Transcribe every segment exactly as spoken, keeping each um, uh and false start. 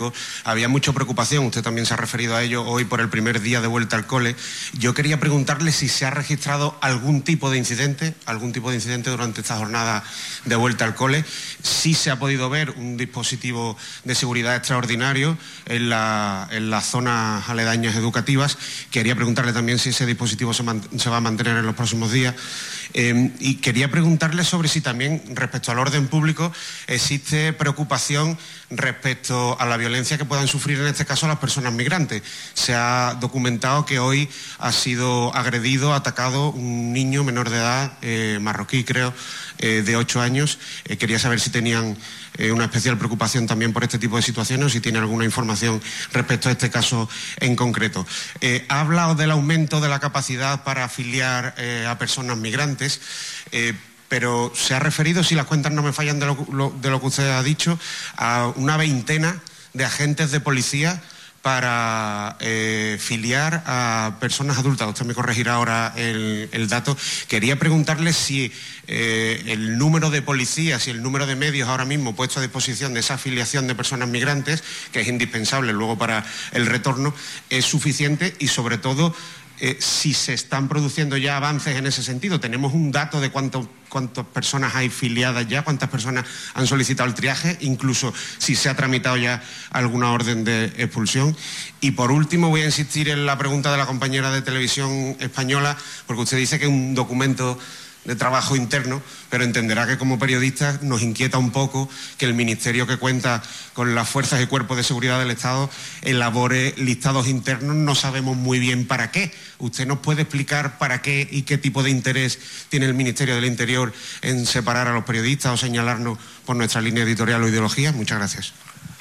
público. Había mucha preocupación, usted también se ha referido a ello hoy por el primer día de vuelta al cole. Yo quería preguntarle si se ha registrado algún tipo de incidente, algún tipo de incidente durante esta jornada de vuelta al cole, si se ha podido ver un dispositivo de seguridad extraordinario en, la, en las zonas aledañas educativas. Quería preguntarle también si ese dispositivo se, man, se va a mantener en los próximos días. Eh, y quería preguntarle sobre si también, respecto al orden público, existe preocupación respecto a la violencia que puedan sufrir en este caso las personas migrantes. Se ha documentado que hoy ha sido agredido, atacado un niño menor de edad, eh, marroquí creo, eh, de ocho años. Eh, quería saber si tenían eh, una especial preocupación también por este tipo de situaciones o si tiene alguna información respecto a este caso en concreto. Eh, ha hablado del aumento de la capacidad para afiliar eh, a personas migrantes, eh, pero se ha referido, si las cuentas no me fallan de lo, lo, de lo que usted ha dicho, a una veintena de agentes de policía para eh, filiar a personas adultas. Usted me corregirá ahora el, el dato. Quería preguntarle si eh, el número de policías y el número de medios ahora mismo puestos a disposición de esa afiliación de personas migrantes, que es indispensable luego para el retorno, es suficiente y, sobre todo, Eh, si se están produciendo ya avances en ese sentido. ¿Tenemos un dato de cuánto, cuántas personas hay filiadas ya, cuántas personas han solicitado el triaje, incluso si se ha tramitado ya alguna orden de expulsión? Y por último voy a insistir en la pregunta de la compañera de Televisión Española, porque usted dice que es un documento de trabajo interno, pero entenderá que como periodistas nos inquieta un poco que el Ministerio, que cuenta con las fuerzas y cuerpos de seguridad del Estado, elabore listados internos. No sabemos muy bien para qué. ¿Usted nos puede explicar para qué y qué tipo de interés tiene el Ministerio del Interior en separar a los periodistas o señalarnos por nuestra línea editorial o ideología? Muchas gracias.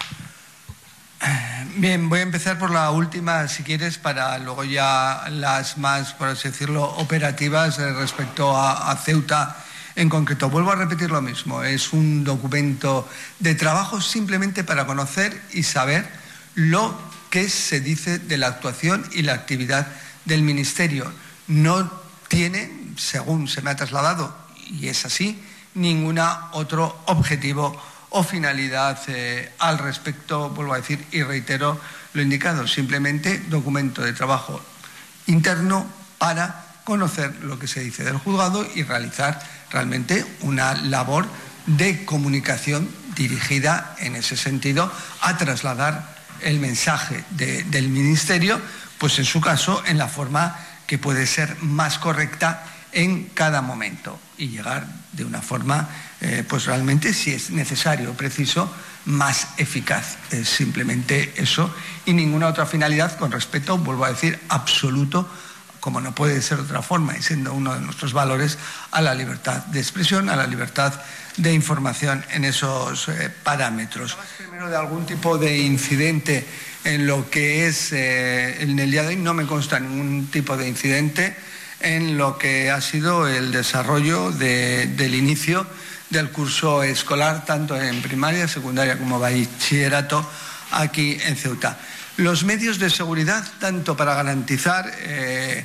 Bien, voy a empezar por la última, si quieres, para luego ya las más, por así decirlo, operativas respecto a, a Ceuta en concreto. Vuelvo a repetir lo mismo, es un documento de trabajo simplemente para conocer y saber lo que se dice de la actuación y la actividad del Ministerio. No tiene, según se me ha trasladado, y es así, ningún otro objetivo o finalidad eh, al respecto. Vuelvo a decir y reitero lo indicado, simplemente documento de trabajo interno para conocer lo que se dice del juzgado y realizar realmente una labor de comunicación dirigida en ese sentido a trasladar el mensaje de, del Ministerio, pues en su caso en la forma que puede ser más correcta en cada momento y llegar de una forma Eh, pues realmente, si es necesario o preciso, más eficaz. Es simplemente eso y ninguna otra finalidad, con respeto, vuelvo a decir, absoluto, como no puede ser de otra forma, y siendo uno de nuestros valores, a la libertad de expresión, a la libertad de información en esos eh, parámetros. Primero, de algún tipo de incidente en lo que es, eh, en el día de hoy no me consta ningún tipo de incidente en lo que ha sido el desarrollo de, del inicio del curso escolar, tanto en primaria, secundaria como bachillerato, aquí en Ceuta. Los medios de seguridad, tanto para garantizar, eh,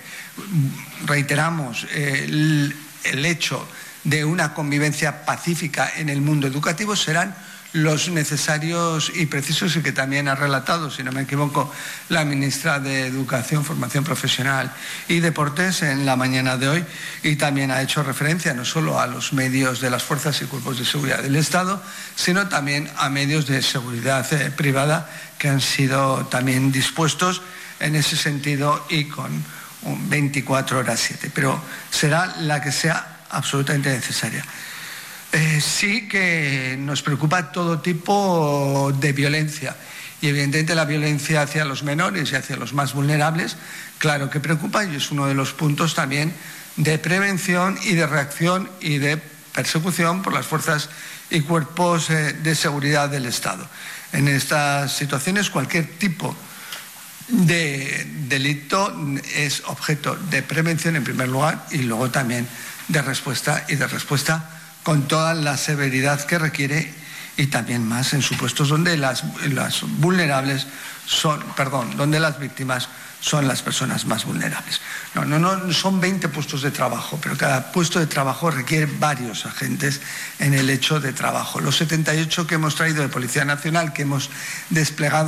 reiteramos, eh, el, el hecho de una convivencia pacífica en el mundo educativo, serán los necesarios y precisos, y que también ha relatado, si no me equivoco, la ministra de Educación, Formación Profesional y Deportes en la mañana de hoy, y también ha hecho referencia no solo a los medios de las fuerzas y cuerpos de seguridad del Estado, sino también a medios de seguridad eh, privada que han sido también dispuestos en ese sentido y con un veinticuatro horas siete, pero será la que sea absolutamente necesaria. Eh, sí que nos preocupa todo tipo de violencia y evidentemente la violencia hacia los menores y hacia los más vulnerables, claro que preocupa, y es uno de los puntos también de prevención y de reacción y de persecución por las fuerzas y cuerpos eh, de seguridad del Estado. En estas situaciones cualquier tipo de delito es objeto de prevención en primer lugar y luego también de respuesta y de respuesta con toda la severidad que requiere, y también más en supuestos donde las, las vulnerables son, perdón, donde las víctimas son las personas más vulnerables. No, no, no son veinte puestos de trabajo, pero cada puesto de trabajo requiere varios agentes en el hecho de trabajo. Los setenta y ocho que hemos traído de Policía Nacional, que hemos desplegado